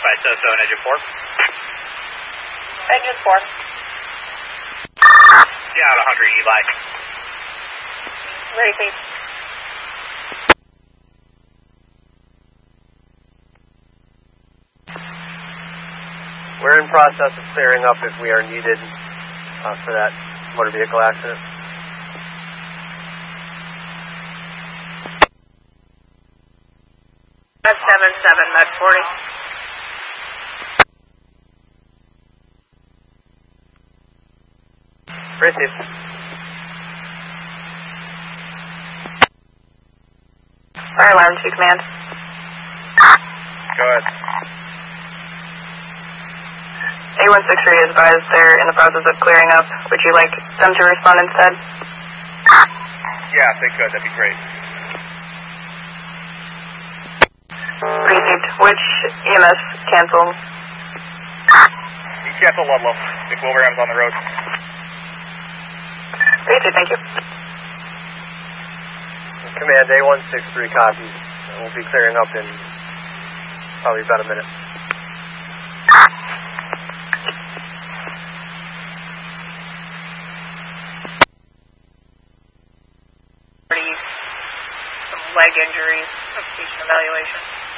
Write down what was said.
verify so-so and engine 4. Engine 4. Yeah, 100 Eli. Ready, please. We're in process of clearing up if we are needed for that motor vehicle accident. That's 77, Med 40. Receive. Fire alarm to command. Go ahead. A163 is advised they're in the process of clearing up. Would you like them to respond instead? Yeah, if they could, that'd be great. Received. Which EMS canceled? You cancel Ludlow. If Wilbraham's on the road. Received, thank you. Command A163 copies. We'll be clearing up in probably about a minute. Some leg injuries, patient evaluation.